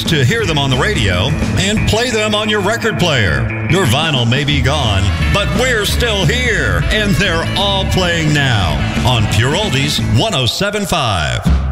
used to hear them on the radio and play them on your record player. Your vinyl may be gone, but we're still here, and they're all playing now on Pure Oldies 107.5.